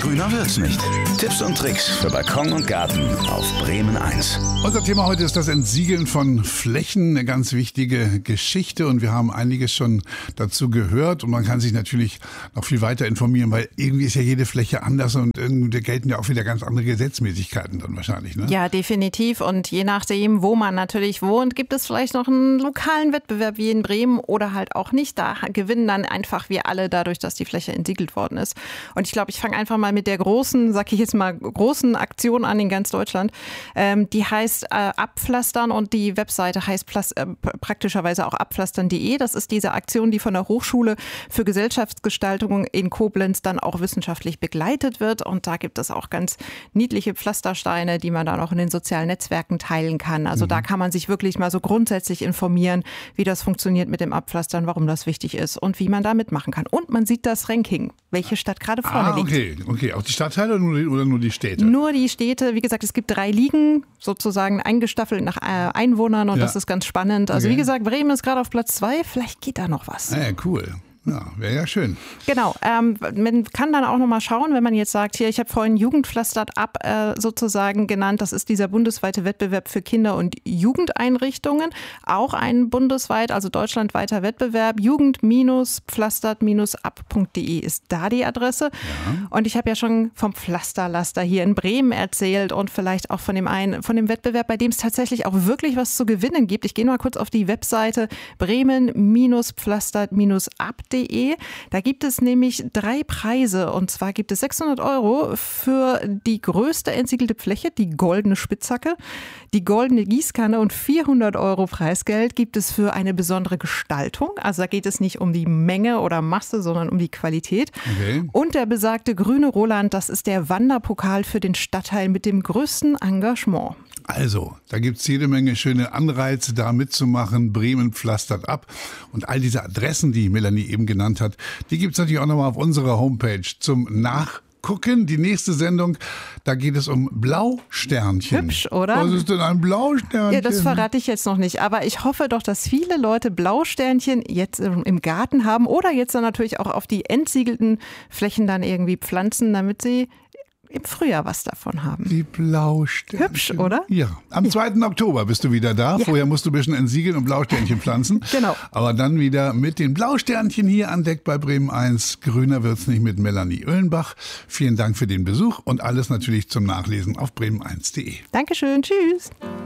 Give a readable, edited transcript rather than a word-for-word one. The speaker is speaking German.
Grüner wird's nicht. Tipps und Tricks für Balkon und Garten auf Bremen 1. Unser Thema heute ist das Entsiegeln von Flächen, eine ganz wichtige Geschichte und wir haben einiges schon dazu gehört und man kann sich natürlich noch viel weiter informieren, weil irgendwie ist ja jede Fläche anders und irgendwie gelten ja auch wieder ganz andere Gesetzmäßigkeiten dann wahrscheinlich, ne? Ja, definitiv, und je nachdem, wo man natürlich wohnt, gibt es vielleicht noch einen lokalen Wettbewerb wie in Bremen oder halt auch nicht. Da gewinnen dann einfach wir alle dadurch, dass die Fläche entsiegelt worden ist. Und ich glaube, ich fange einfach mal mit der großen Aktion an in ganz Deutschland. Die heißt Abpflastern und die Webseite heißt praktischerweise auch abpflastern.de. Das ist diese Aktion, die von der Hochschule für Gesellschaftsgestaltung in Koblenz dann auch wissenschaftlich begleitet wird. Und da gibt es auch ganz niedliche Pflastersteine, die man dann auch in den sozialen Netzwerken teilen kann. Also da kann man sich wirklich mal so grundsätzlich informieren, wie das funktioniert mit dem Abpflastern, warum das wichtig ist und wie man da mitmachen kann. Und man sieht das Ranking, welche Stadt gerade vorne liegt. Okay. Auch die Stadtteile oder nur die Städte? Nur die Städte. Wie gesagt, es gibt 3 Ligen, sozusagen eingestaffelt nach Einwohnern und das ist ganz spannend. Also wie gesagt, Bremen ist gerade auf Platz 2. Vielleicht geht da noch was. Ja, cool. Ja, wäre ja schön. Genau, man kann dann auch noch mal schauen, wenn man jetzt sagt, hier, ich habe vorhin Jugendpflastert ab sozusagen genannt, das ist dieser bundesweite Wettbewerb für Kinder- und Jugendeinrichtungen, auch ein bundesweit, also deutschlandweiter Wettbewerb, jugend-pflastert-ab.de ist da die Adresse. Ja. Und ich habe ja schon vom Pflasterlaster hier in Bremen erzählt und vielleicht auch von dem Wettbewerb, bei dem es tatsächlich auch wirklich was zu gewinnen gibt. Ich gehe mal kurz auf die Webseite bremen-pflastert-ab.de. Da gibt es nämlich 3 Preise, und zwar gibt es 600 € für die größte entsiegelte Fläche, die goldene Spitzhacke, die goldene Gießkanne, und 400 € Preisgeld gibt es für eine besondere Gestaltung. Also da geht es nicht um die Menge oder Masse, sondern um die Qualität. Okay. Und der besagte grüne Roland, das ist der Wanderpokal für den Stadtteil mit dem größten Engagement. Also, da gibt es jede Menge schöne Anreize, da mitzumachen. Bremen pflastert ab. Und all diese Adressen, die Melanie eben genannt hat, die gibt es natürlich auch nochmal auf unserer Homepage zum Nachgucken. Die nächste Sendung, da geht es um Blausternchen. Hübsch, oder? Was ist denn ein Blausternchen? Ja, das verrate ich jetzt noch nicht. Aber ich hoffe doch, dass viele Leute Blausternchen jetzt im Garten haben oder jetzt dann natürlich auch auf die entsiegelten Flächen dann irgendwie pflanzen, damit sie im Frühjahr was davon haben. Die Blausternchen. Hübsch, oder? Ja. Am 2. Oktober bist du wieder da. Ja. Vorher musst du ein bisschen entsiegeln und Blausternchen pflanzen. Genau. Aber dann wieder mit den Blausternchen hier an Deck bei Bremen 1. Grüner wird's nicht mit Melanie Oehlenbach. Vielen Dank für den Besuch und alles natürlich zum Nachlesen auf bremen1.de. Dankeschön. Tschüss.